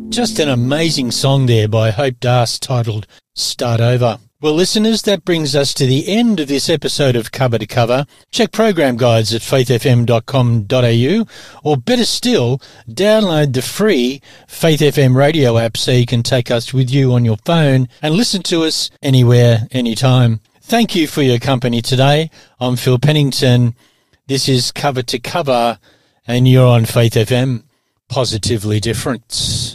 Just an amazing song there by Hope Das titled Start Over. Well, listeners, that brings us to the end of this episode of Cover to Cover. Check program guides at faithfm.com.au, or better still, download the free Faith FM radio app so you can take us with you on your phone and listen to us anywhere, anytime. Thank you for your company today. I'm Phil Pennington. This is Cover to Cover, and you're on Faith FM. Positively different.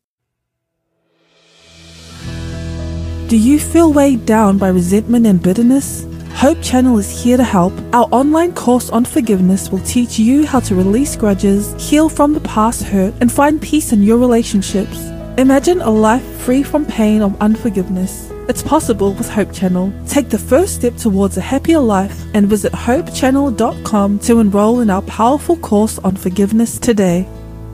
Do you feel weighed down by resentment and bitterness? Hope Channel is here to help. Our online course on forgiveness will teach you how to release grudges, heal from the past hurt, and find peace in your relationships. Imagine a life free from pain or unforgiveness. It's possible with Hope Channel. Take the first step towards a happier life and visit hopechannel.com to enroll in our powerful course on forgiveness today.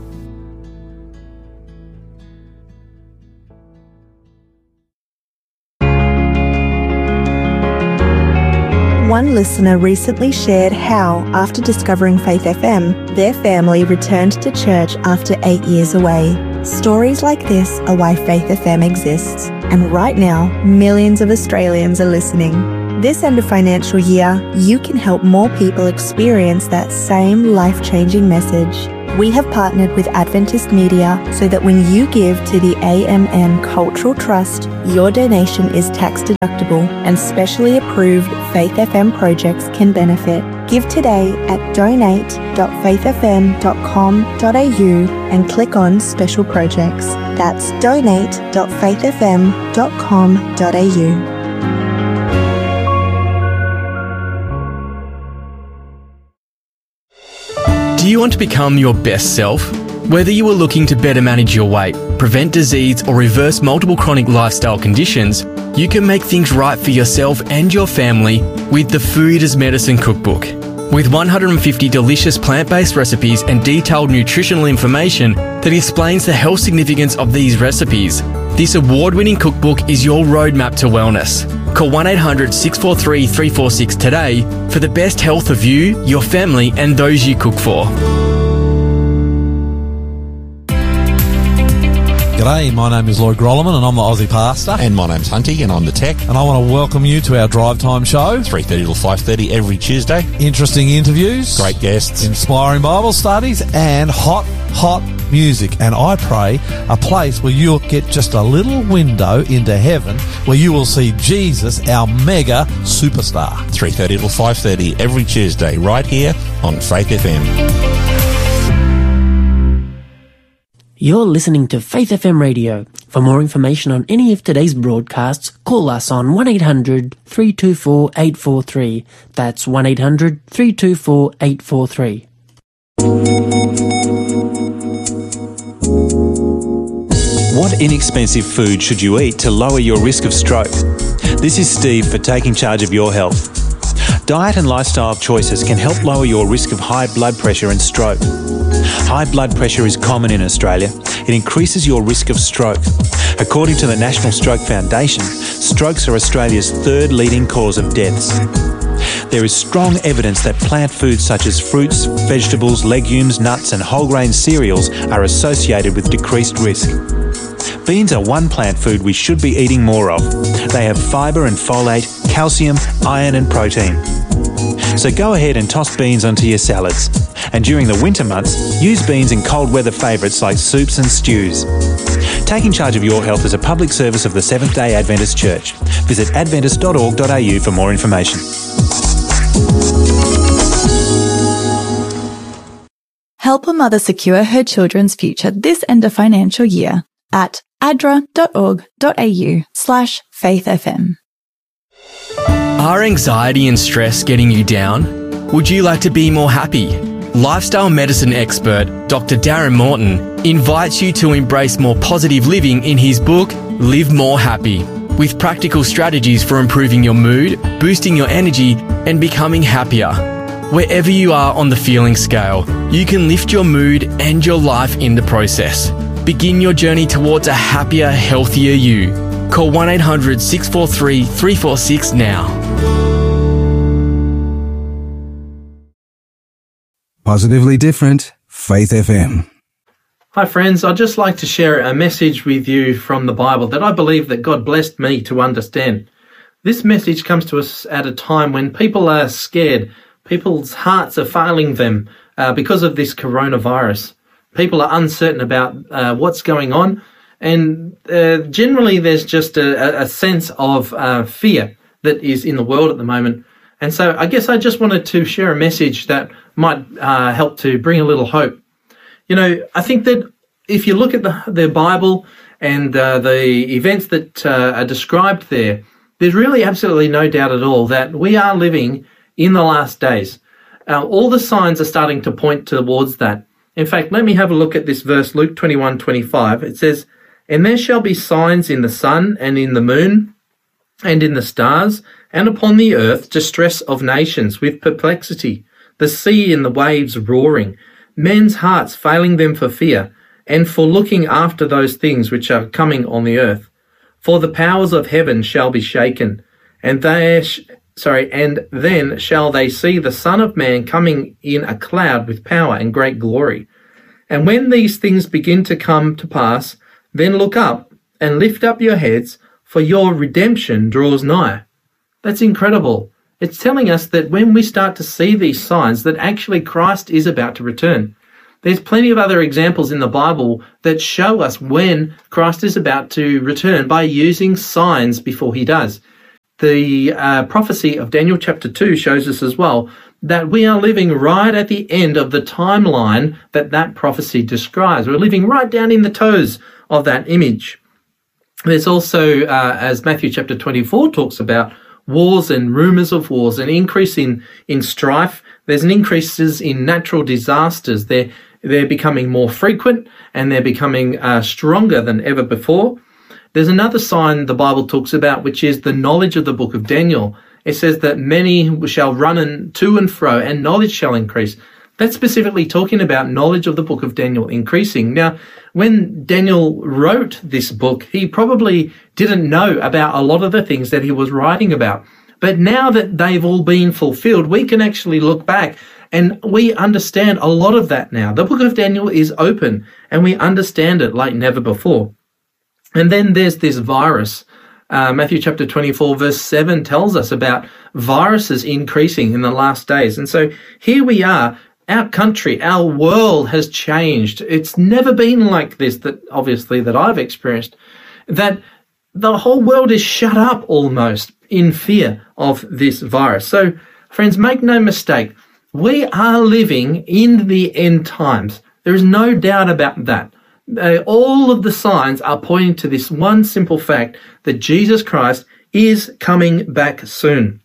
One listener recently shared how, after discovering Faith FM, their family returned to church after 8 years away. Stories like this are why Faith FM exists. And right now, millions of Australians are listening. This end of financial year, you can help more people experience that same life-changing message. We have partnered with Adventist Media so that when you give to the AMN Cultural Trust, your donation is tax deductible and specially approved Faith FM projects can benefit. Give today at donate.faithfm.com.au and click on Special Projects. That's donate.faithfm.com.au. Do you want to become your best self? Whether you are looking to better manage your weight, prevent disease, or reverse multiple chronic lifestyle conditions, you can make things right for yourself and your family with the Food as Medicine Cookbook. With 150 delicious plant-based recipes and detailed nutritional information that explains the health significance of these recipes, this award-winning cookbook is your roadmap to wellness. Call 1-800-643-346 today for the best health of you, your family, and those you cook for. G'day, my name is Lloyd Grolleman and I'm the Aussie Pastor. And my name's Hunty and I'm the Tech. And I want to welcome you to our Drive Time show. 3:30 till 5:30 every Tuesday. Interesting interviews. Great guests. Inspiring Bible studies and hot music. And I pray a place where you'll get just a little window into heaven where you will see Jesus, our mega superstar. 3:30 till 5:30 every Tuesday right here on Faith FM. You're listening to Faith FM Radio. For more information on any of today's broadcasts, call us on 1-800-324-843. That's 1-800-324-843. What inexpensive food should you eat to lower your risk of stroke? This is Steve for Taking Charge of Your Health. Diet and lifestyle choices can help lower your risk of high blood pressure and stroke. High blood pressure is common in Australia. It increases your risk of stroke. According to the National Stroke Foundation, strokes are Australia's third leading cause of deaths. There is strong evidence that plant foods such as fruits, vegetables, legumes, nuts and whole grain cereals are associated with decreased risk. Beans are one plant food we should be eating more of. They have fibre and folate, calcium, iron and protein. So go ahead and toss beans onto your salads. And during the winter months, use beans in cold weather favourites like soups and stews. Taking Charge of Your Health is a public service of the Seventh-day Adventist Church. Visit adventist.org.au for more information. Help a mother secure her children's future this end of financial year at adra.org.au/faithfm. Are anxiety and stress getting you down? Would you like to be more happy? Lifestyle medicine expert Dr. Darren Morton invites you to embrace more positive living in his book, Live More Happy, with practical strategies for improving your mood, boosting your energy, and becoming happier. Wherever you are on the feeling scale, you can lift your mood and your life in the process. Begin your journey towards a happier, healthier you. Call 1-800-643-346 now. Positively different, Faith FM. Hi friends, I'd just like to share a message with you from the Bible that I believe that God blessed me to understand. This message comes to us at a time when people are scared. People's hearts are failing them because of this coronavirus. People are uncertain about what's going on, and generally there's just a sense of fear that is in the world at the moment. And so I guess I just wanted to share a message that might help to bring a little hope. You know, I think that if you look at the Bible and the events that are described there, there's really absolutely no doubt at all that we are living in the last days. All the signs are starting to point towards that. In fact, let me have a look at this verse, Luke 21:25. It says, "And there shall be signs in the sun and in the moon and in the stars, and upon the earth distress of nations with perplexity, the sea and the waves roaring, men's hearts failing them for fear, and for looking after those things which are coming on the earth. For the powers of heaven shall be shaken, and then shall they see the Son of Man coming in a cloud with power and great glory. And when these things begin to come to pass, then look up and lift up your heads, for your redemption draws nigh." That's incredible. It's telling us that when we start to see these signs, that actually Christ is about to return. There's plenty of other examples in the Bible that show us when Christ is about to return by using signs before he does. The prophecy of Daniel chapter 2 shows us as well that we are living right at the end of the timeline that prophecy describes. We're living right down in the toes of that image. There's also, as Matthew chapter 24 talks about, wars and rumors of wars, an increase in strife. There's an increases in natural disasters. They're becoming more frequent, and they're becoming stronger than ever before. There's another sign the Bible talks about, which is the knowledge of the book of Daniel. It says that many shall run to and fro, and knowledge shall increase. That's specifically talking about knowledge of the book of Daniel increasing. Now, when Daniel wrote this book, he probably didn't know about a lot of the things that he was writing about. But now that they've all been fulfilled, we can actually look back and we understand a lot of that now. The book of Daniel is open and we understand it like never before. And then there's this virus. Matthew chapter 24 verse 7 tells us about viruses increasing in the last days. And so here we are. Our country, our world has changed. It's never been like this, that I've experienced, that the whole world is shut up almost in fear of this virus. So, friends, make no mistake, we are living in the end times. There is no doubt about that. All of the signs are pointing to this one simple fact, that Jesus Christ is coming back soon.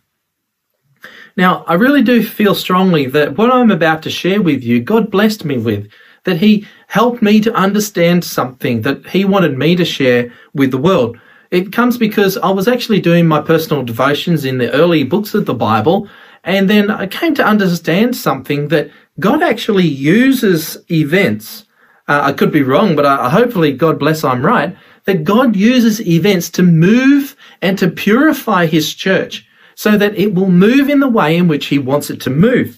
Now, I really do feel strongly that what I'm about to share with you, God blessed me with, that he helped me to understand something that he wanted me to share with the world. It comes because I was actually doing my personal devotions in the early books of the Bible, and then I came to understand something, that God actually uses events. I could be wrong, but hopefully, God bless, I'm right, that God uses events to move and to purify his church, so that it will move in the way in which he wants it to move.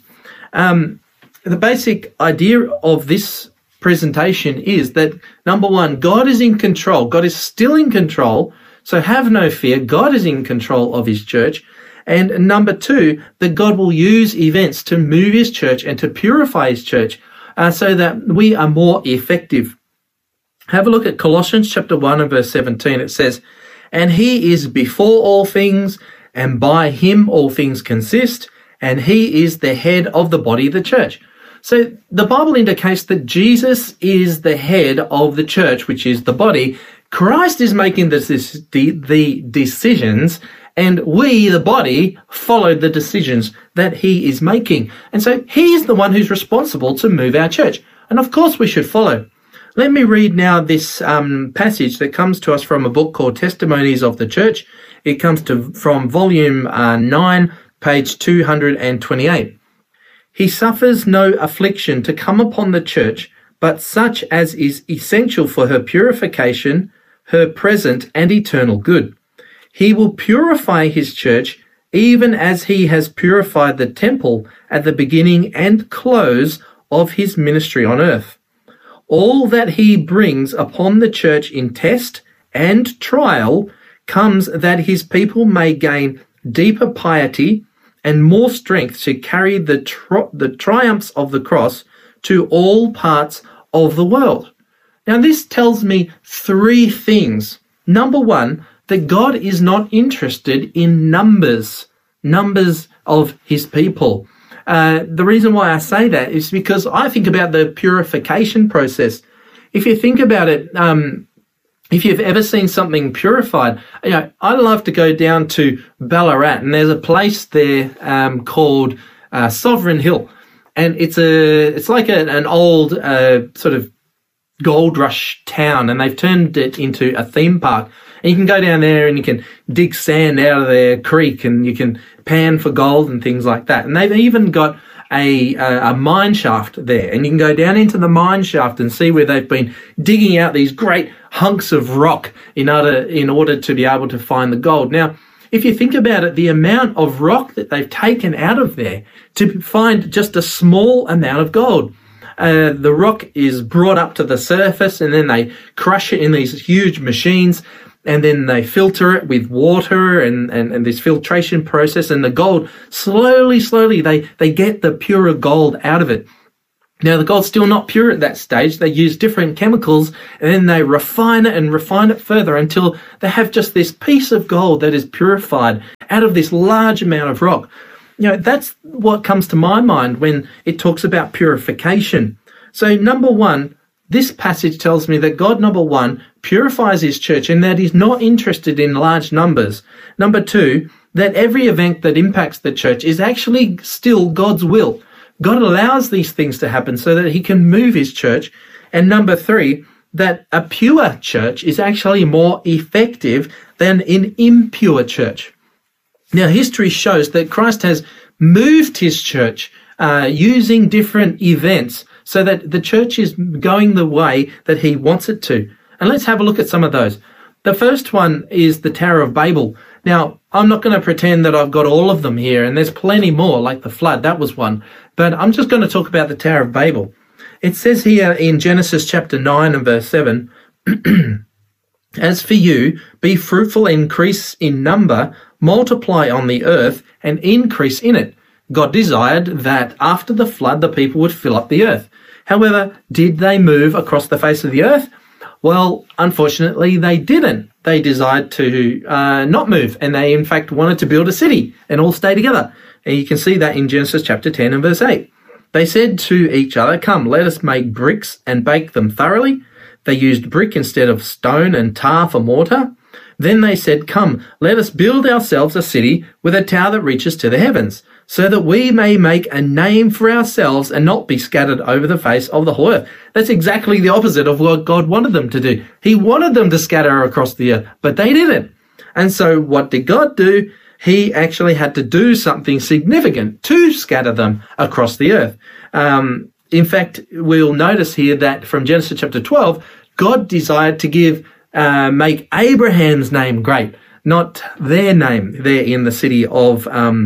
The basic idea of this presentation is that, number one, God is in control. God is still in control, so have no fear. God is in control of his church. And number two, that God will use events to move his church and to purify his church so that we are more effective. Have a look at Colossians chapter 1 and verse 17. It says, "And he is before all things, and by him all things consist, and he is the head of the body, the church." So the Bible indicates that Jesus is the head of the church, which is the body. Christ is making the decisions, and we, the body, follow the decisions that he is making. And so he is the one who's responsible to move our church. And of course we should follow. Let me read now this passage that comes to us from a book called Testimonies of the Church. It comes from volume 9, page 228. "He suffers no affliction to come upon the church, but such as is essential for her purification, her present and eternal good. He will purify his church, even as he has purified the temple at the beginning and close of his ministry on earth. all that he brings upon the church in test and trial comes that his people may gain deeper piety and more strength to carry the triumphs of the cross to all parts of the world. Now, this tells me three things. Number one, that God is not interested in numbers of his people. The reason why I say that is because I think about the purification process. If you think about it, if you've ever seen something purified, I love to go down to Ballarat, and there's a place there called Sovereign Hill, and it's like an old sort of gold rush town, and they've turned it into a theme park. And you can go down there and you can dig sand out of their creek, and you can pan for gold and things like that. And they've even got a mine shaft there, and you can go down into the mine shaft and see where they've been digging out these great hunks of rock in order to be able to find the gold. Now, if you think about it, the amount of rock that they've taken out of there to find just a small amount of gold. The rock is brought up to the surface, and then they crush it in these huge machines, and then they filter it with water and this filtration process, and the gold, slowly, they get the purer gold out of it. Now, the gold's still not pure at that stage. They use different chemicals, and then they refine it further until they have just this piece of gold that is purified out of this large amount of rock. That's what comes to my mind when it talks about purification. So, number one, this passage tells me that God, number one, purifies his church and that he's not interested in large numbers. Number two, that every event that impacts the church is actually still God's will. God allows these things to happen so that he can move his church. And number three, that a pure church is actually more effective than an impure church. Now, history shows that Christ has moved his church using different events so that the church is going the way that he wants it to. And let's have a look at some of those. The first one is the Tower of Babel. Now, I'm not going to pretend that I've got all of them here, and there's plenty more, like the flood, that was one. But I'm just going to talk about the Tower of Babel. It says here in Genesis chapter 9 and verse 7, "As for you, be fruitful, increase in number, multiply on the earth, and increase in it." God desired that after the flood, the people would fill up the earth. However, did they move across the face of the earth? Well, unfortunately, they didn't. They desired to not move, and they, in fact, wanted to build a city and all stay together. And you can see that in Genesis chapter 10 and verse 8. They said to each other, "Come, let us make bricks and bake them thoroughly." They used brick instead of stone and tar for mortar. Then they said, "Come, let us build ourselves a city with a tower that reaches to the heavens, so that we may make a name for ourselves and not be scattered over the face of the whole earth." That's exactly the opposite of what God wanted them to do. He wanted them to scatter across the earth, but they didn't. And so what did God do? He actually had to do something significant to scatter them across the earth. In fact, we'll notice here that from Genesis chapter 12, God desired to make Abraham's name great, not their name there in the city of,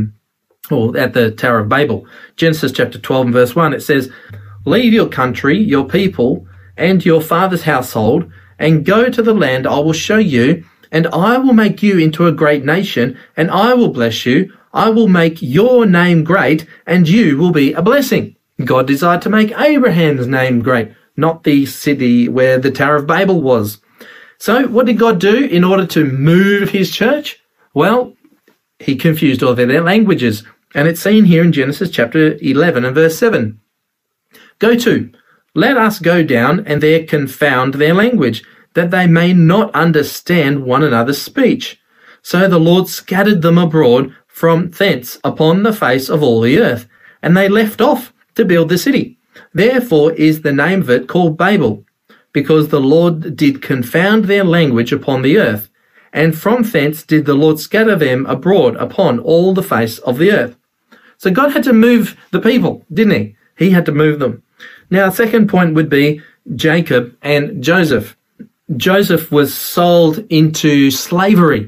or at the Tower of Babel. Genesis chapter 12 and verse 1, it says, "Leave your country, your people, and your father's household, and go to the land I will show you, and I will make you into a great nation, and I will bless you. I will make your name great, and you will be a blessing." God desired to make Abraham's name great, not the city where the Tower of Babel was. So what did God do in order to move his church? Well, he confused all their languages. And it's seen here in Genesis chapter 11 and verse 7. "Go to, let us go down and there confound their language, that they may not understand one another's speech. So the Lord scattered them abroad from thence upon the face of all the earth, and they left off to build the city. Therefore is the name of it called Babel, because the Lord did confound their language upon the earth, and from thence did the Lord scatter them abroad upon all the face of the earth." So God had to move the people, didn't he? He had to move them. Now, second point would be Jacob and Joseph. Joseph was sold into slavery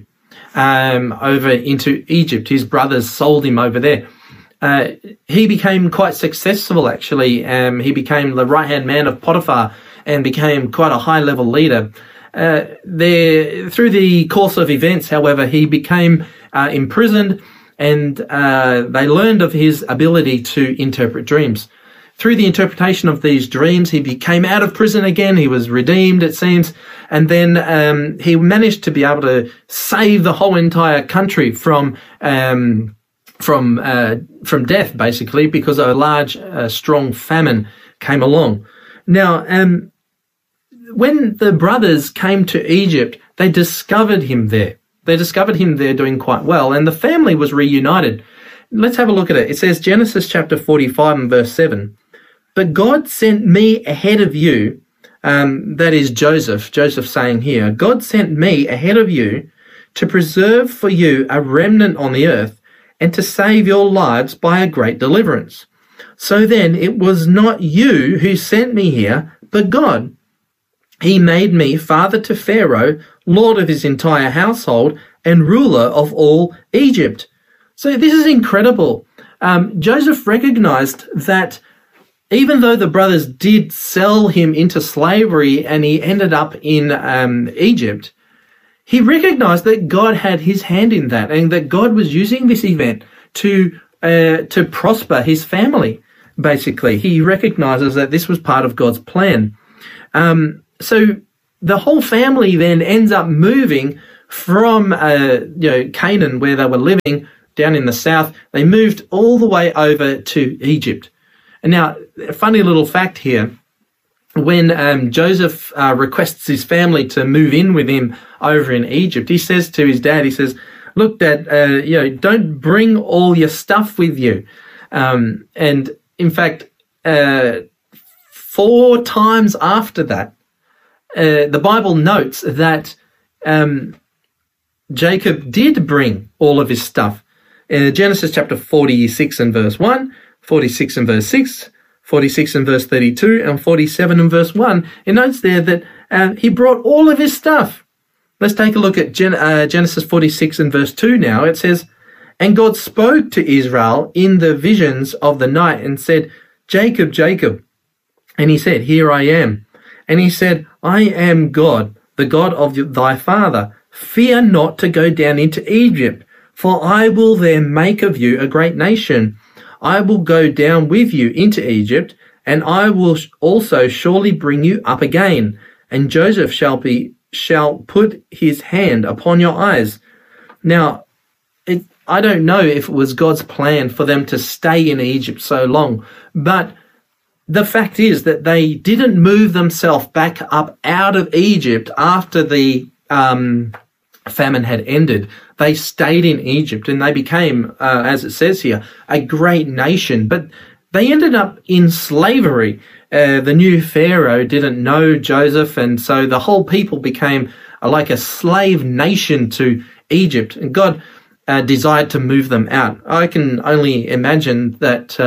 over into Egypt. His brothers sold him over there. He became quite successful, actually. He became the right-hand man of Potiphar, and became quite a high-level leader. Through the course of events, however, he became imprisoned, and they learned of his ability to interpret dreams. Through the interpretation of these dreams, he became out of prison again. He was redeemed, it seems, and then he managed to be able to save the whole entire country from death, basically, because a large, strong famine came along. Now, when the brothers came to Egypt, they discovered him there. They discovered him there doing quite well, and the family was reunited. Let's have a look at it. It says, Genesis chapter 45 and verse 7, "But God sent me ahead of you," that is Joseph saying here, "God sent me ahead of you to preserve for you a remnant on the earth and to save your lives by a great deliverance. So then it was not you who sent me here, but God. He made me father to Pharaoh, lord of his entire household, and ruler of all Egypt." So this is incredible. Joseph recognized that even though the brothers did sell him into slavery and he ended up in Egypt, he recognized that God had his hand in that, and that God was using this event to prosper his family. Basically, he recognizes that this was part of God's plan. So the whole family then ends up moving from Canaan, where they were living down in the south. They moved all the way over to Egypt. And now, a funny little fact here, when Joseph requests his family to move in with him over in Egypt, he says to his dad, he says, "Look, Dad, don't bring all your stuff with you." And in fact, 4 times after that, the Bible notes that Jacob did bring all of his stuff. Genesis chapter 46 and verse 1, 46 and verse 6, 46 and verse 32, and 47 and verse 1. It notes there that he brought all of his stuff. Let's take a look at Genesis 46 and verse 2 now. It says, "And God spoke to Israel in the visions of the night and said, 'Jacob, Jacob.' And he said, 'Here I am.' And he said, 'I am God, the God of thy father. Fear not to go down into Egypt, for I will there make of you a great nation. I will go down with you into Egypt, and I will also surely bring you up again. And Joseph shall put his hand upon your eyes.'" Now, I don't know if it was God's plan for them to stay in Egypt so long, but the fact is that they didn't move themselves back up out of Egypt after the famine had ended. They stayed in Egypt, and they became, as it says here, a great nation. But they ended up in slavery. The new Pharaoh didn't know Joseph, and so the whole people became like a slave nation to Egypt. And God desired to move them out. I can only imagine that,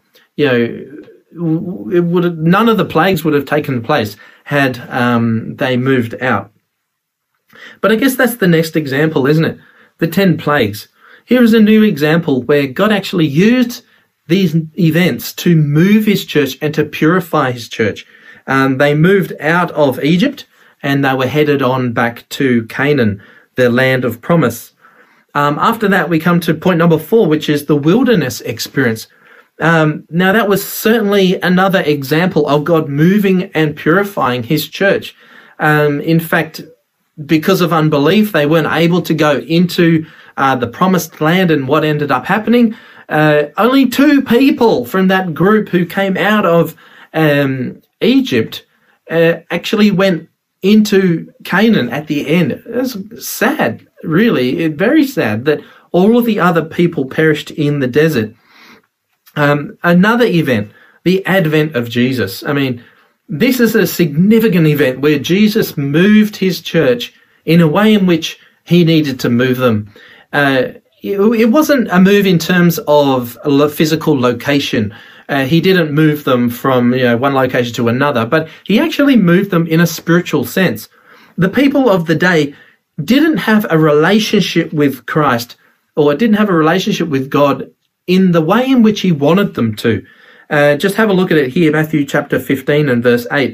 none of the plagues would have taken place had they moved out. But I guess that's the next example, isn't it? The 10 plagues. Here is a new example where God actually used these events to move his church and to purify his church. They moved out of Egypt and they were headed on back to Canaan, the land of promise. After that, we come to point number 4, which is the wilderness experience. Now, that was certainly another example of God moving and purifying his church. In fact, because of unbelief, they weren't able to go into the promised land, and what ended up happening, only 2 people from that group who came out of Egypt actually went into Canaan at the end. It was sad, really, very sad that all of the other people perished in the desert. Another event, the advent of Jesus. I mean, this is a significant event where Jesus moved his church in a way in which he needed to move them. It wasn't a move in terms of a physical location. He didn't move them from one location to another, but he actually moved them in a spiritual sense. The people of the day didn't have a relationship with Christ, or didn't have a relationship with God in the way in which he wanted them to. Just have a look at it here, Matthew chapter 15 and verse 8.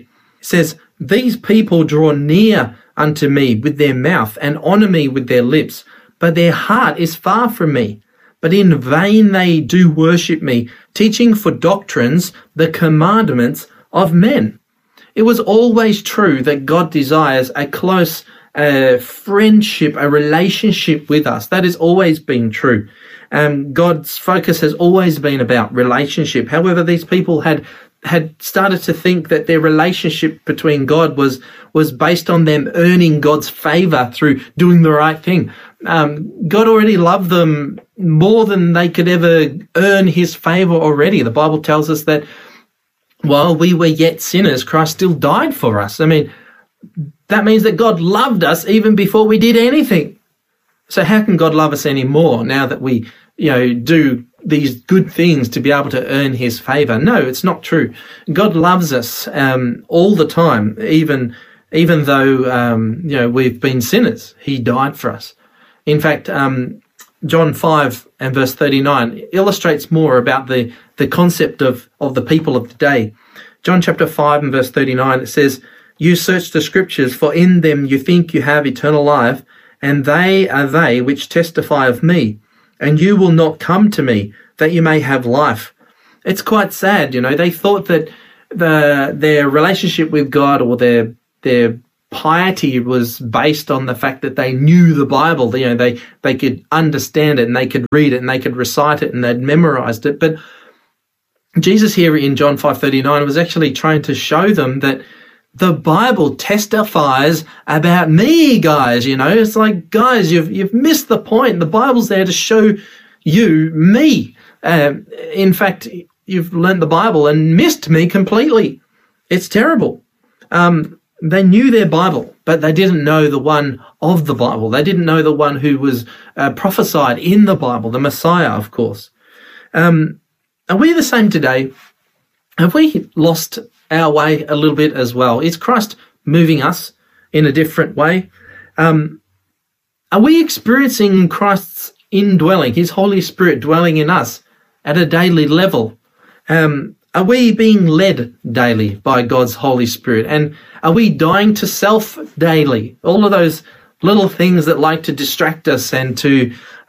It says, these people draw near unto me with their mouth and honour me with their lips, but their heart is far from me. But in vain they do worship me, teaching for doctrines the commandments of men. It was always true that God desires a close friendship, a relationship with us. That has always been true. God's focus has always been about relationship. However, these people had started to think that their relationship between God was based on them earning God's favor through doing the right thing. God already loved them more than they could ever earn his favor already. The Bible tells us that while we were yet sinners, Christ still died for us. I mean, that means that God loved us even before we did anything. So how can God love us any more now that we, do these good things to be able to earn his favor? No, it's not true. God loves us all the time, even though we've been sinners. He died for us. In fact, John 5 and verse 39 illustrates more about the concept of the people of today. John chapter 5 and verse 39, it says, "You search the scriptures, for in them you think you have eternal life, and they are they which testify of me. And you will not come to me, that you may have life." It's quite sad, they thought that their relationship with God or their piety was based on the fact that they knew the Bible. They could understand it and they could read it and they could recite it and they'd memorized it. But Jesus here in John 5:39 was actually trying to show them that the Bible testifies about me, guys. It's like, guys, you've missed the point. The Bible's there to show you me. In fact, you've learned the Bible and missed me completely. It's terrible. They knew their Bible, but they didn't know the one of the Bible. They didn't know the one who was prophesied in the Bible, the Messiah, of course. Are we the same today? Have we lost our way a little bit as well? Is Christ moving us in a different way? Are we experiencing Christ's indwelling, his Holy Spirit dwelling in us at a daily level? Are we being led daily by God's Holy Spirit? And are we dying to self daily? All of those little things that like to distract us and to,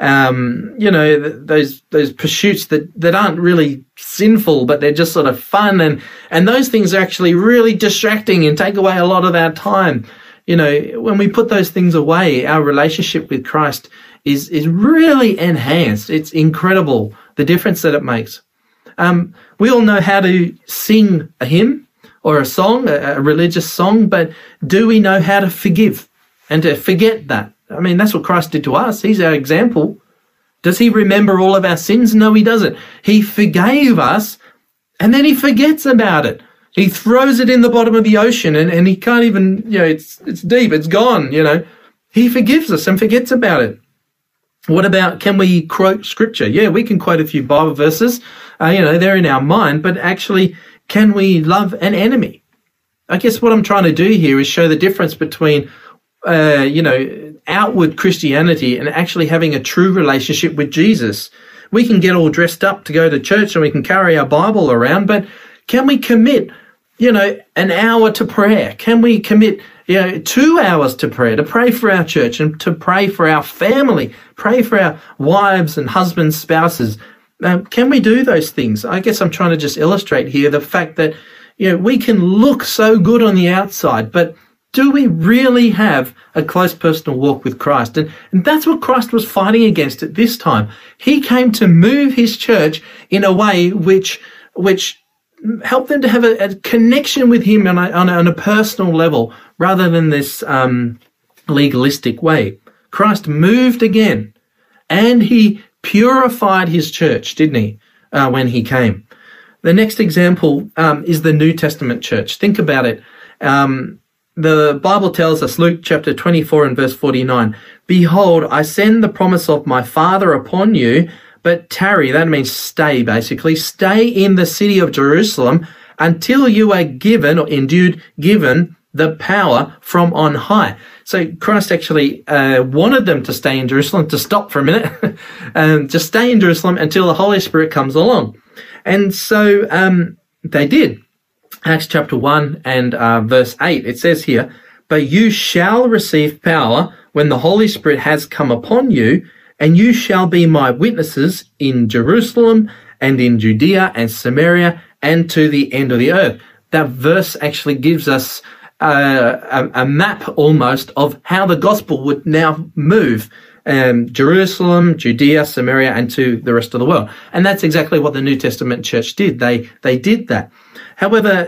those pursuits that aren't really sinful, but they're just sort of fun. And those things are actually really distracting and take away a lot of our time. When we put those things away, our relationship with Christ is really enhanced. It's incredible, the difference that it makes. We all know how to sing a hymn or a song, a religious song, but do we know how to forgive and to forget that? I mean, that's what Christ did to us. He's our example. Does he remember all of our sins? No, he doesn't. He forgave us and then he forgets about it. He throws it in the bottom of the ocean and he can't even, it's deep, it's gone, He forgives us and forgets about it. What about, can we quote scripture? Yeah, we can quote a few Bible verses. They're in our mind, but actually, can we love an enemy? I guess what I'm trying to do here is show the difference between, outward Christianity and actually having a true relationship with Jesus. We can get all dressed up to go to church and we can carry our Bible around, but can we commit, an hour to prayer? Can we commit 2 hours to prayer, to pray for our church and to pray for our family, pray for our wives and husbands, spouses? Can we do those things? I guess I'm trying to just illustrate here the fact that, we can look so good on the outside, but do we really have a close personal walk with Christ? And that's what Christ was fighting against at this time. He came to move his church in a way which helped them to have a connection with him on a personal level rather than this legalistic way. Christ moved again and he purified his church, didn't he, when he came? The next example is the New Testament church. Think about it. The Bible tells us, Luke chapter 24 and verse 49, "Behold, I send the promise of my Father upon you, but tarry," that means stay basically, "stay in the city of Jerusalem until you are given the power from on high." So Christ actually wanted them to stay in Jerusalem, to stop for a minute, just stay in Jerusalem until the Holy Spirit comes along. And so they did. Acts chapter 1 and verse 8, it says here, "But you shall receive power when the Holy Spirit has come upon you, and you shall be my witnesses in Jerusalem and in Judea and Samaria and to the end of the earth." That verse actually gives us a map almost of how the gospel would now move. Jerusalem, Judea, Samaria, and to the rest of the world. And that's exactly what the New Testament church did. They did that. However,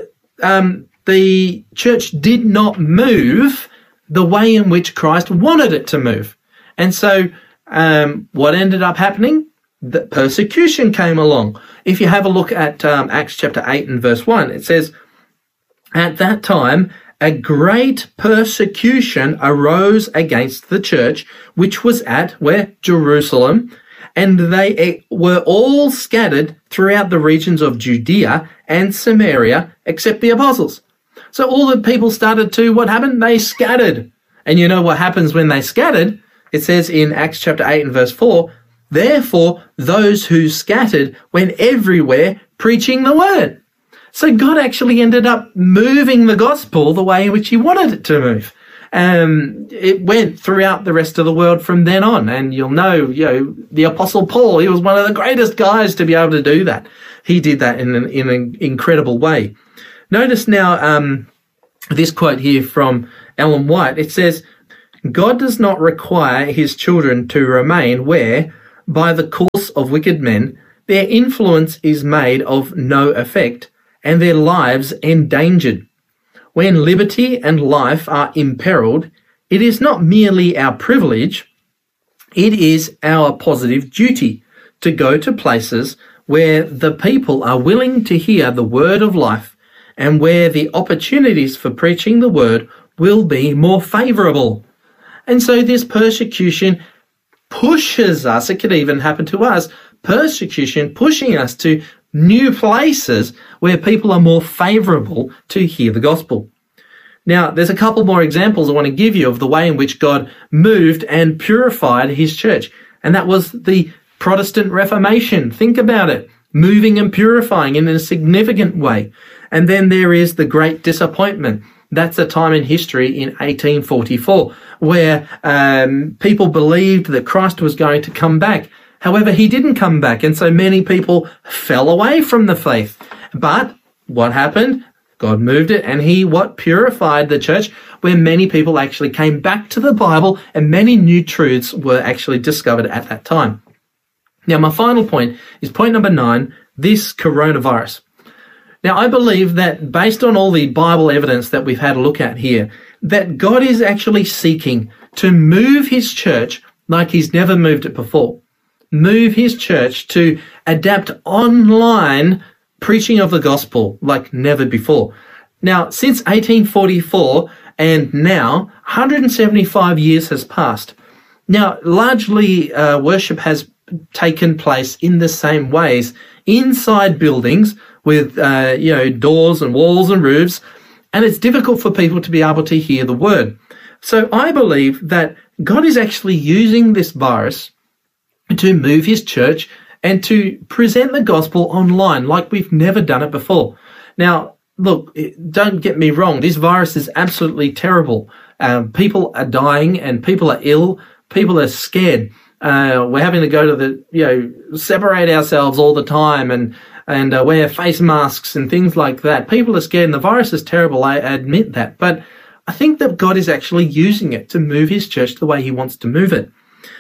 the church did not move the way in which Christ wanted it to move. And so what ended up happening? The persecution came along. If you have a look at Acts chapter 8 and verse 1, it says, "At that time, a great persecution arose against the church, which was at where? Jerusalem, and they were all scattered throughout the regions of Judea and Samaria, except the apostles." So all the people started to, what happened? They scattered. And you know what happens when they scattered? It says in Acts chapter 8 and verse 4, "Therefore those who scattered went everywhere preaching the word." So God actually ended up moving the gospel the way in which he wanted it to move. It went throughout the rest of the world from then on. And you'll know, the Apostle Paul, he was one of the greatest guys to be able to do that. He did that in an incredible way. Notice now this quote here from Ellen White. It says, "God does not require his children to remain where, by the course of wicked men, their influence is made of no effect, and their lives endangered. When liberty and life are imperiled, it is not merely our privilege, it is our positive duty to go to places where the people are willing to hear the word of life and where the opportunities for preaching the word will be more favorable." And so this persecution pushes us, it could even happen to us, persecution pushing us to new places where people are more favorable to hear the gospel. Now, there's a couple more examples I want to give you of the way in which God moved and purified his church. And that was the Protestant Reformation. Think about it. Moving and purifying in a significant way. And then there is the Great Disappointment. That's a time in history in 1844 where people believed that Christ was going to come back. However, he didn't come back, and so many people fell away from the faith. But what happened? God moved it, and he purified the church, where many people actually came back to the Bible, and many new truths were actually discovered at that time. Now, my final point is point number 9, this coronavirus. Now, I believe that based on all the Bible evidence that we've had a look at here, that God is actually seeking to move his church like he's never moved it before. Move his church to adapt online preaching of the gospel like never before. Now, since 1844 and now, 175 years has passed. Now, largely worship has taken place in the same ways, inside buildings with, doors and walls and roofs, and it's difficult for people to be able to hear the word. So I believe that God is actually using this virus to move his church and to present the gospel online like we've never done it before. Now, look, don't get me wrong. This virus is absolutely terrible. People are dying and people are ill. People are scared. We're having to go to separate ourselves all the time and wear face masks and things like that. People are scared and the virus is terrible. I admit that. But I think that God is actually using it to move his church the way he wants to move it.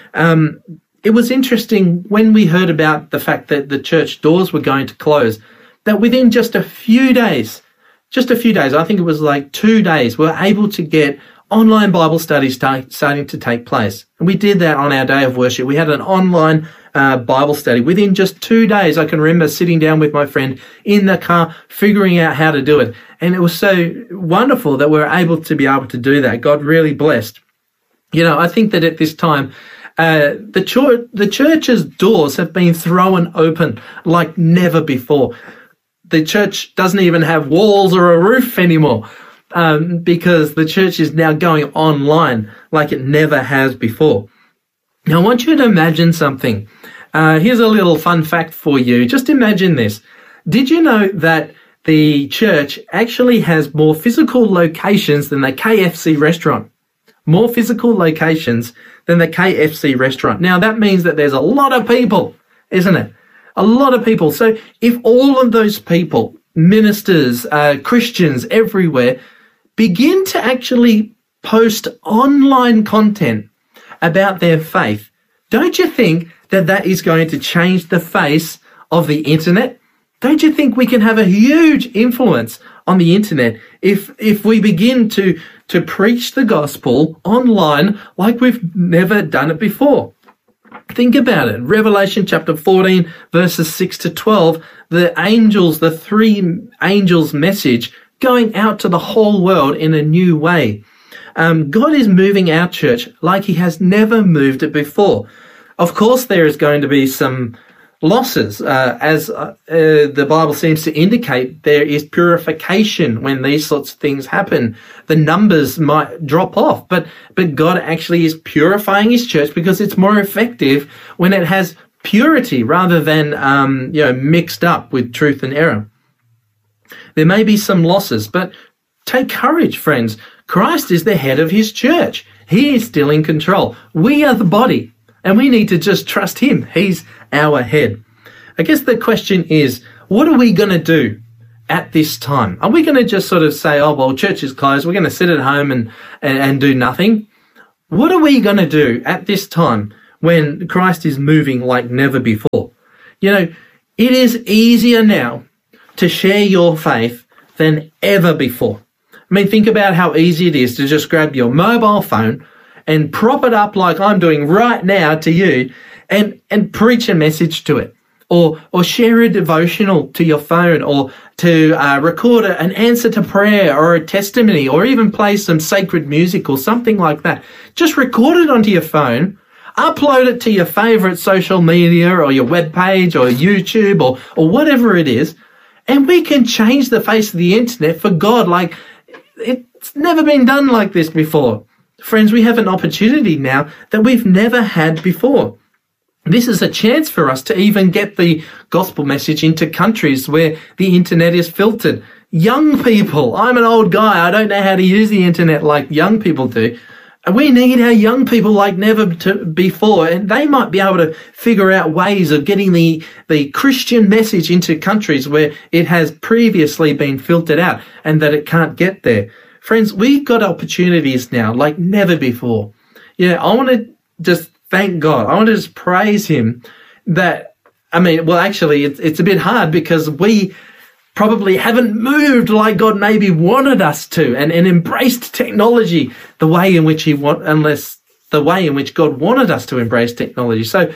It was interesting when we heard about the fact that the church doors were going to close, that within just a few days, I think it was like 2 days, we were able to get online Bible studies starting to take place. And we did that on our day of worship. We had an online Bible study. Within just 2 days, I can remember sitting down with my friend in the car, figuring out how to do it. And it was so wonderful that we were able to do that. God really blessed. I think that at this time, the church's doors have been thrown open like never before. The church doesn't even have walls or a roof anymore, because the church is now going online like it never has before. Now, I want you to imagine something. Here's a little fun fact for you. Just imagine this. Did you know that the church actually has more physical locations than the KFC restaurant. More physical locations than the KFC restaurant. Now, that means that there's a lot of people, isn't it? A lot of people. So if all of those people, ministers, Christians everywhere, begin to actually post online content about their faith, don't you think that that is going to change the face of the internet? Don't you think we can have a huge influence on the internet if we begin to preach the gospel online like we've never done it before? Think about it. Revelation chapter 14, verses 6 to 12, the three angels' message going out to the whole world in a new way. God is moving our church like he has never moved it before. Of course, there is going to be some losses, as the Bible seems to indicate. There is purification when these sorts of things happen. The numbers might drop off, but God actually is purifying his church because it's more effective when it has purity rather than mixed up with truth and error. There may be some losses, but take courage, friends. Christ is the head of his church. He is still in control. We are the body, and we need to just trust him. He's our head. I guess the question is, what are we going to do at this time? Are we going to just sort of say, oh, well, church is closed, we're going to sit at home and do nothing? What are we going to do at this time when Christ is moving like never before? You know, it is easier now to share your faith than ever before. I mean, think about how easy it is to just grab your mobile phone and prop it up like I'm doing right now to you and preach a message to it, or share a devotional to your phone, or to record an answer to prayer or a testimony, or even play some sacred music or something like that. Just record it onto your phone, upload it to your favorite social media or your web page or YouTube or whatever it is, and we can change the face of the internet for God like it's never been done like this before. Friends, we have an opportunity now that we've never had before. This is a chance for us to even get the gospel message into countries where the internet is filtered. Young people, I'm an old guy, I don't know how to use the internet like young people do. We need our young people like never before, and they might be able to figure out ways of getting the Christian message into countries where it has previously been filtered out and that it can't get there. Friends, we've got opportunities now like never before. Yeah, I want to just thank God. I want to just praise him that, actually, it's a bit hard because we probably haven't moved like God maybe wanted us to and embraced technology the way in which the way in which God wanted us to embrace technology. So,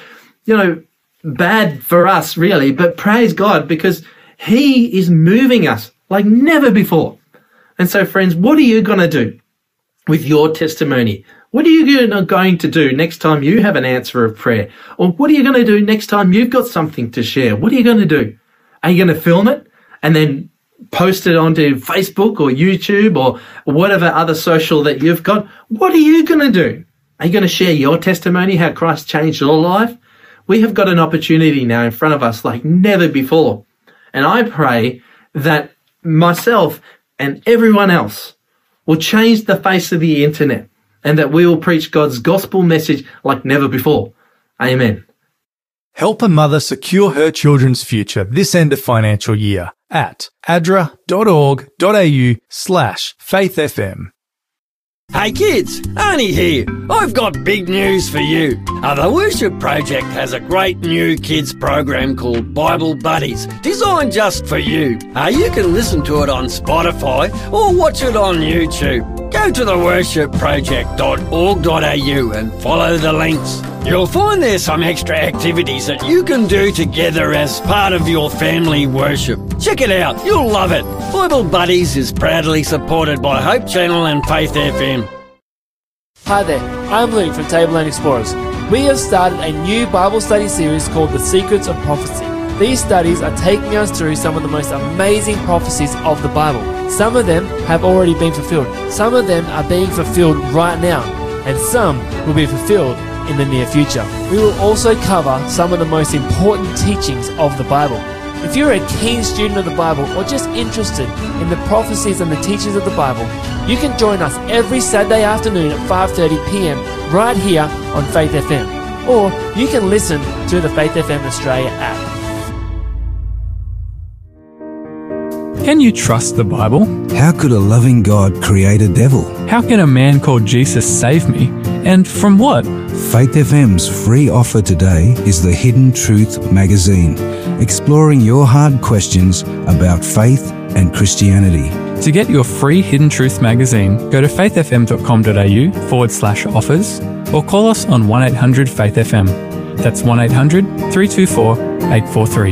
bad for us really, but praise God because he is moving us like never before. And so, friends, what are you going to do with your testimony? What are you going to do next time you have an answer of prayer? Or what are you going to do next time you've got something to share? What are you going to do? Are you going to film it and then post it onto Facebook or YouTube or whatever other social that you've got? What are you going to do? Are you going to share your testimony, how Christ changed your life? We have got an opportunity now in front of us like never before. And I pray that myself and everyone else will change the face of the internet and that we will preach God's gospel message like never before. Amen. Help a mother secure her children's future this end of financial year at adra.org.au/faithfm. Hey kids, Arnie here. I've got big news for you. The Worship Project has a great new kids program called Bible Buddies, designed just for you. You can listen to it on Spotify or watch it on YouTube. Go to theworshipproject.org.au and follow the links. You'll find there's some extra activities that you can do together as part of your family worship. Check it out, you'll love it. Bible Buddies is proudly supported by Hope Channel and Faith FM. Hi there, I'm Luke from Tableland Explorers. We have started a new Bible study series called The Secrets of Prophecy. These studies are taking us through some of the most amazing prophecies of the Bible. Some of them have already been fulfilled. Some of them are being fulfilled right now. And some will be fulfilled in the near future. We will also cover some of the most important teachings of the Bible. If you're a keen student of the Bible or just interested in the prophecies and the teachings of the Bible, you can join us every Saturday afternoon at 5:30 p.m. right here on Faith FM. Or you can listen to the Faith FM Australia app. Can you trust the Bible? How could a loving God create a devil? How can a man called Jesus save me? And from what? Faith FM's free offer today is the Hidden Truth magazine, exploring your hard questions about faith and Christianity. To get your free Hidden Truth magazine, go to faithfm.com.au/offers or call us on 1-800-FAITH-FM. That's 1-800-324-843.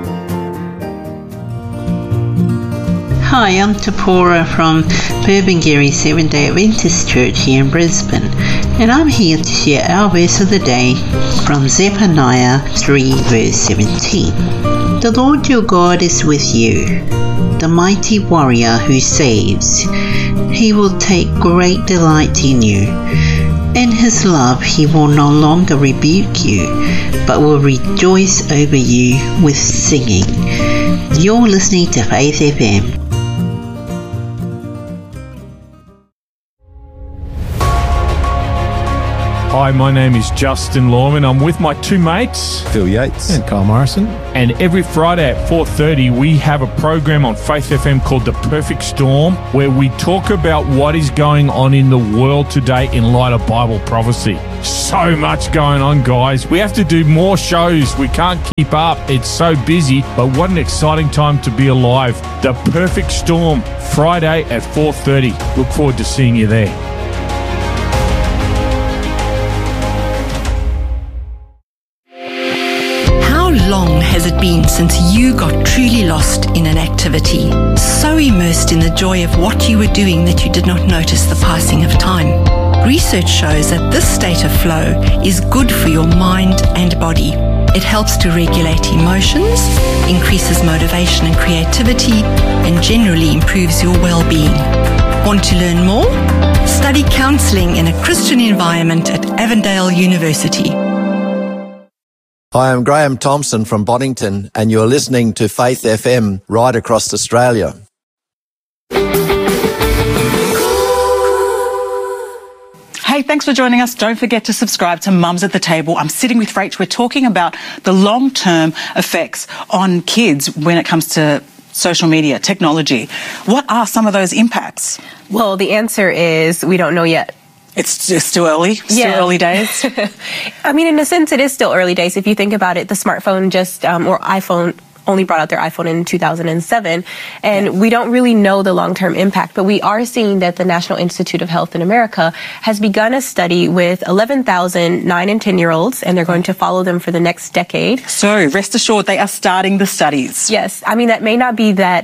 Hi, I'm Tapora from Burpengary Seventh-day Adventist Church here in Brisbane, and I'm here to share our verse of the day from Zephaniah 3 verse 17. The Lord your God is with you, the mighty warrior who saves. He will take great delight in you. In his love he will no longer rebuke you, but will rejoice over you with singing. You're listening to Faith FM. Hi, my name is Justin Lawman. I'm with my two mates, Phil Yates and Kyle Morrison. And every Friday at 4:30, we have a program on Faith FM called The Perfect Storm, where we talk about what is going on in the world today in light of Bible prophecy. So much going on, guys. We have to do more shows. We can't keep up. It's so busy, but what an exciting time to be alive. The Perfect Storm, Friday at 4:30. Look forward to seeing you there. How long has it been since you got truly lost in an activity, so immersed in the joy of what you were doing that you did not notice the passing of time? Research shows that this state of flow is good for your mind and body. It helps to regulate emotions, increases motivation and creativity, and generally improves your well-being. Want to learn more? Study counselling in a Christian environment at Avondale University. Hi, I'm Graham Thompson from Boddington, and you're listening to Faith FM right across Australia. Hey, thanks for joining us. Don't forget to subscribe to Mums at the Table. I'm sitting with Rach. We're talking about the long-term effects on kids when it comes to social media, technology. What are some of those impacts? Well, the answer is we don't know yet. It's just still early? Still early days? I mean, in a sense, it is still early days. If you think about it, the smartphone or iPhone only brought out their iPhone in 2007, and we don't really know the long-term impact, but we are seeing that the National Institute of Health in America has begun a study with 11,000 9 and 10-year-olds, and they're going to follow them for the next decade. So rest assured, they are starting the studies. Yes. I mean, that may not be that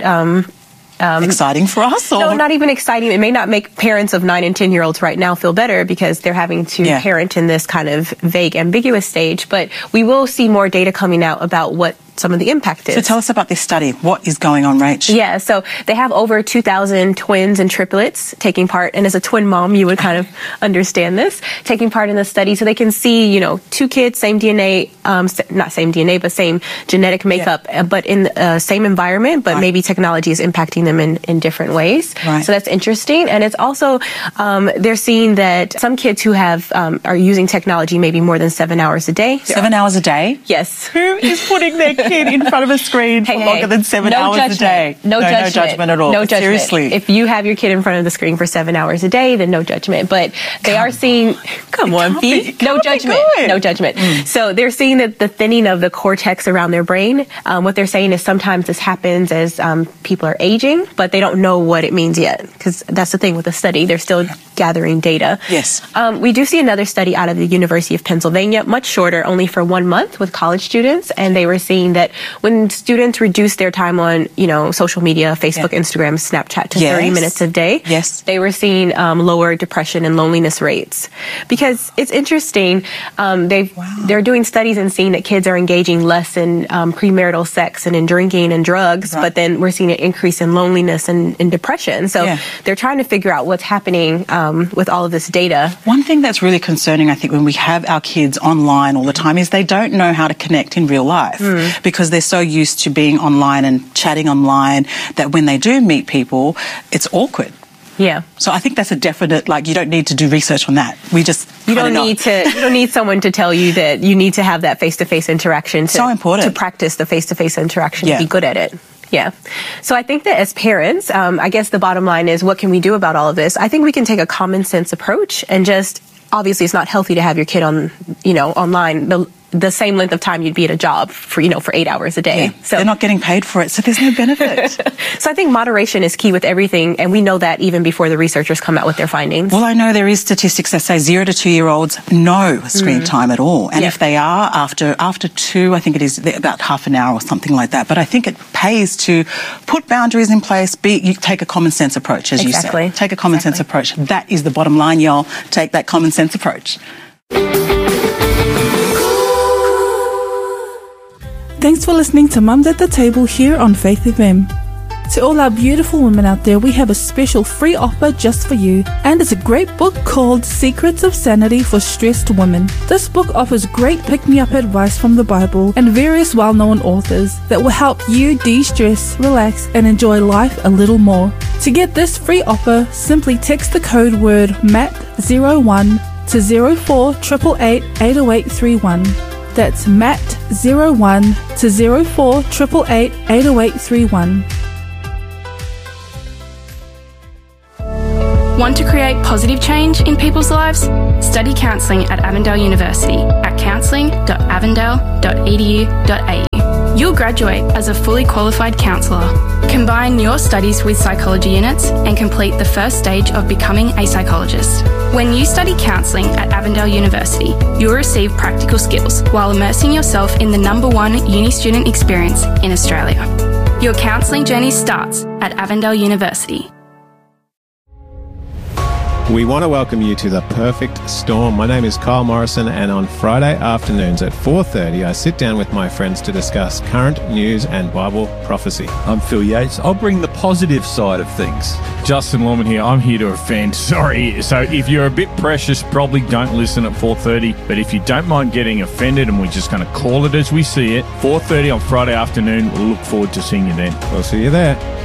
exciting for us? Or? No, not even exciting. It may not make parents of 9 and 10-year-olds right now feel better because they're having to parent in this kind of vague, ambiguous stage. But we will see more data coming out about what some of the impact is. So tell us about this study. What is going on, Rach? Yeah, so they have over 2,000 twins and triplets taking part. And as a twin mom, you would kind of understand this, taking part in the study. So they can see, two kids, same DNA, not same DNA, but same genetic makeup, but in the same environment, but maybe technology is impacting them in different ways. Right. So that's interesting. And it's also, they're seeing that some kids who are using technology maybe more than 7 hours a day. 7 hours a day? Yes. Who is putting their kid in front of a screen for longer than 7 hours a day? No judgment. No judgment at all. No judgment. Seriously. If you have your kid in front of the screen for 7 hours a day, then no judgment. But they are seeing, come on, Pete. No judgment. No judgment. So they're seeing that the thinning of the cortex around their brain. What they're saying is sometimes this happens as people are aging, but they don't know what it means yet. Because that's the thing with the study. They're still gathering data. Yes. We do see another study out of the University of Pennsylvania, much shorter, only for 1 month with college students. And they were seeing that when students reduce their time on, social media, Facebook, Instagram, Snapchat to 30 minutes a day, they were seeing lower depression and loneliness rates. Because it's interesting, they're doing studies and seeing that kids are engaging less in premarital sex and in drinking and drugs, but then we're seeing an increase in loneliness and depression. So they're trying to figure out what's happening with all of this data. One thing that's really concerning, I think, when we have our kids online all the time is they don't know how to connect in real life because they're so used to being online and chatting online that when they do meet people, it's awkward. Yeah. So I think that's a definite, like, you don't need to do research on that. You don't need someone to tell you that you need to have that face-to-face interaction so important. To practice the face-to-face interaction Yeah. to be good at it. Yeah. So I think that as parents, I guess the bottom line is, what can we do about all of this? I think we can take a common sense approach and just, obviously it's not healthy to have your kid on, online the same length of time you'd be at a job for 8 hours a day. Yeah. So they're not getting paid for it, so there's no benefit. So I think moderation is key with everything, and we know that even before the researchers come out with their findings. Well, I know there is statistics that say 0 to 2-year-olds no screen time at all. And if they are, after 2, I think it is about half an hour or something like that. But I think it pays to put boundaries in place, you take a common sense approach, as you said. Take a common sense approach. That is the bottom line, y'all. Take that common sense approach. Thanks for listening to Mums at the Table here on Faith FM. To all our beautiful women out there, we have a special free offer just for you, and it's a great book called Secrets of Sanity for Stressed Women. This book offers great pick-me-up advice from the Bible and various well-known authors that will help you de-stress, relax, and enjoy life a little more. To get this free offer, simply text the code word MAT01 to 048888 80831. That's MAT01 to 048888 80831. Want to create positive change in people's lives? Study counselling at Avondale University at counselling.avondale.edu.au. You'll graduate as a fully qualified counsellor. Combine your studies with psychology units and complete the first stage of becoming a psychologist. When you study counselling at Avondale University, you'll receive practical skills while immersing yourself in the #1 uni student experience in Australia. Your counselling journey starts at Avondale University. We want to welcome you to The Perfect Storm. My name is Kyle Morrison, and on Friday afternoons at 4:30, I sit down with my friends to discuss current news and Bible prophecy. I'm Phil Yates. I'll bring the positive side of things. Justin Lorman here. I'm here to offend. Sorry. So if you're a bit precious, probably don't listen at 4:30. But if you don't mind getting offended, and we're just going to call it as we see it, 4:30 on Friday afternoon, we'll look forward to seeing you then. We'll see you there.